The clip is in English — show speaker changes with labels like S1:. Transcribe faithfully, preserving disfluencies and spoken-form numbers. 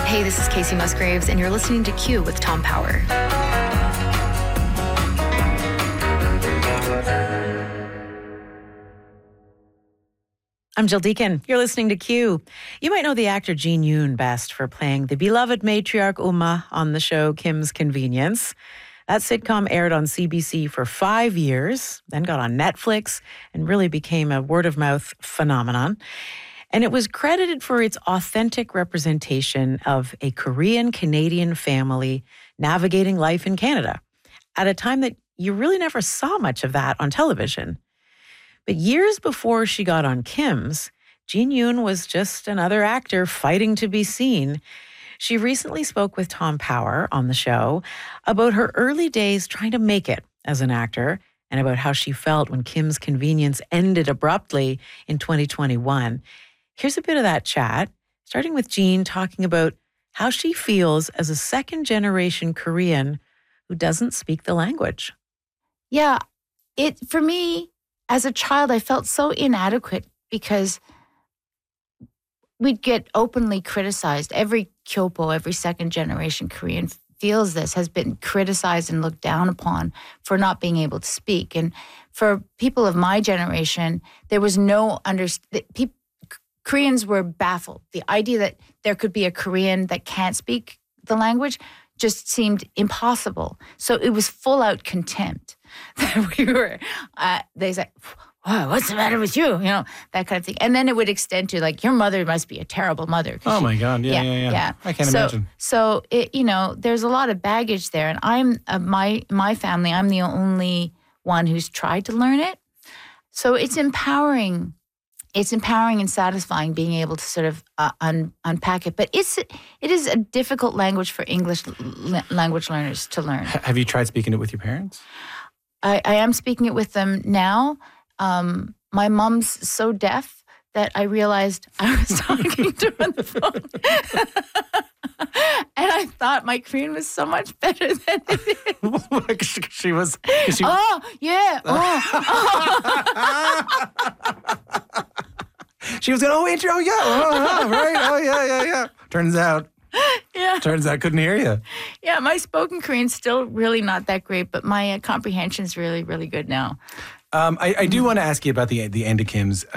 S1: Hey, this is Casey Musgraves, and you're listening to Q with Tom Power.
S2: I'm Jill Deacon. You're listening to Q. You might know the actor Gene Yoon best for playing the beloved matriarch Uma on the show Kim's Convenience. That sitcom aired on C B C for five years, then got on Netflix, and really became a word-of-mouth phenomenon. And it was credited for its authentic representation of a Korean-Canadian family navigating life in Canada at a time that you really never saw much of that on television. But years before she got on Kim's, Gene Yoon was just another actor fighting to be seen. She recently spoke with Tom Power on the show about her early days trying to make it as an actor and about how she felt when Kim's Convenience ended abruptly in twenty twenty-one. Here's a bit of that chat, starting with Gene talking about how she feels as a second-generation Korean who doesn't speak the language.
S3: Yeah, it for me, as a child, I felt so inadequate because we'd get openly criticized. Every Kyopo, every second-generation Korean feels this, has been criticized and looked down upon for not being able to speak. And for people of my generation, there was no understanding. Koreans were baffled. The idea that there could be a Korean that can't speak the language just seemed impossible. So it was full-out contempt that we were, uh, they said, wow, what's the matter with you? You know, that kind of thing. And then it would extend to like, your mother must be a terrible mother.
S4: Oh
S3: she,
S4: my God, yeah, yeah, yeah, yeah. I can't
S3: so,
S4: imagine.
S3: So, it, you know, there's a lot of baggage there. And I'm, uh, my, my family, I'm the only one who's tried to learn it. So it's empowering. It's empowering and satisfying being able to sort of uh, un, unpack it. But it's it is a difficult language for English l- language learners to learn.
S4: Have you tried speaking it with your parents?
S3: I, I am speaking it with them now. Um, my mom's so deaf that I realized I was talking to her on the phone. And I thought my Korean was so much better than it is.
S4: she was... She,
S3: oh, yeah. Oh.
S4: She was going, oh, intro, oh, yeah, oh, oh, right, oh, yeah, yeah, yeah. Turns out,
S3: yeah.
S4: Turns out I couldn't hear you.
S3: Yeah, my spoken Korean's still really not that great, but my uh, comprehension is really, really good now.
S4: Um, I, I do want to ask you about the the end of Kim's.